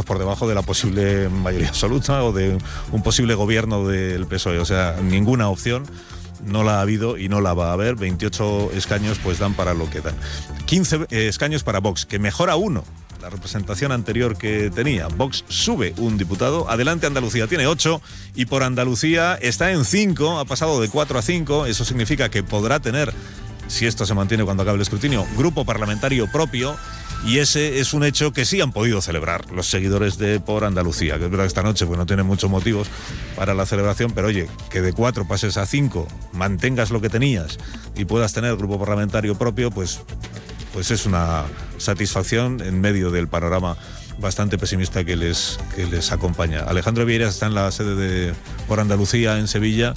por debajo de la posible mayoría absoluta o de un posible gobierno del PSOE. O sea, ninguna opción. No la ha habido y no la va a haber. 28 escaños pues dan para lo que dan. 15 escaños para Vox, que mejora uno la representación anterior que tenía. Vox sube un diputado. Adelante Andalucía tiene 8 y por Andalucía está en 5, ha pasado de 4 a 5. Eso significa que podrá tener, si esto se mantiene cuando acabe el escrutinio, grupo parlamentario propio. Y ese es un hecho que sí han podido celebrar los seguidores de Por Andalucía, que es verdad que esta noche pues no tienen muchos motivos para la celebración, pero oye, que de 4 pases a 5, mantengas lo que tenías y puedas tener grupo parlamentario propio, pues es una satisfacción en medio del panorama bastante pesimista que les acompaña. Alejandro Vieiras está en la sede de Por Andalucía en Sevilla.